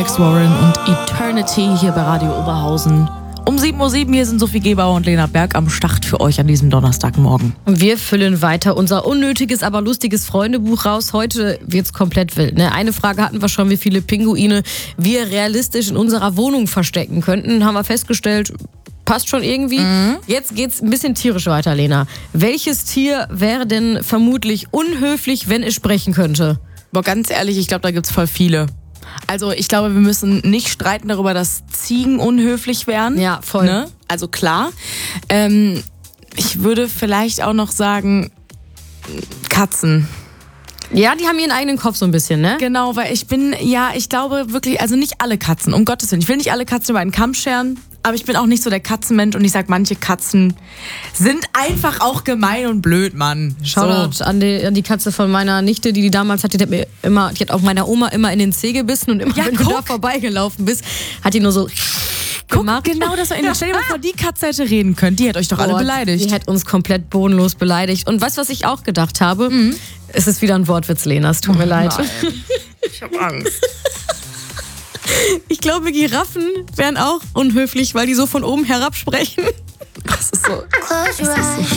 Alex Warren und Eternity hier bei Radio Oberhausen. Um 7:07 Uhr, hier sind Sophie Gebauer und Lena Berg am Start für euch an diesem Donnerstagmorgen. Und wir füllen weiter unser unnötiges, aber lustiges Freundebuch raus. Heute wird's komplett wild. Ne? Eine Frage hatten wir schon, wie viele Pinguine wir realistisch in unserer Wohnung verstecken könnten. Haben wir festgestellt, passt schon irgendwie. Jetzt geht's ein bisschen tierisch weiter, Lena. Welches Tier wäre denn vermutlich unhöflich, wenn es sprechen könnte? Boah, ganz ehrlich, ich glaube, da gibt's voll viele. Also ich glaube, wir müssen nicht streiten darüber, dass Ziegen unhöflich wären. Ja, voll. Ne? Also klar. Ich würde vielleicht auch noch sagen, Katzen. Ja, die haben ihren eigenen Kopf so ein bisschen, ne? Genau, weil ich glaube wirklich, also nicht alle Katzen, um Gottes Willen. Ich will nicht alle Katzen über einen Kamm scheren, aber ich bin auch nicht so der Katzenmensch und ich sag, manche Katzen sind einfach auch gemein und blöd, Mann. Shoutout an die Katze von meiner Nichte, die damals hatte, die hat auch meiner Oma immer in den Zeh gebissen und immer, wenn du da vorbeigelaufen bist, hat die nur so gemacht. Genau, das war stell dir mal vor, die Katze hätte reden können, die hätte euch doch alle beleidigt. Die hätte uns komplett bodenlos beleidigt. Und weißt du, was ich auch gedacht habe? Es ist wieder ein Wortwitz, Lena, es tut mir leid. Nein. Ich hab Angst. Ich glaube, Giraffen wären auch unhöflich, weil die so von oben herab sprechen. Das ist so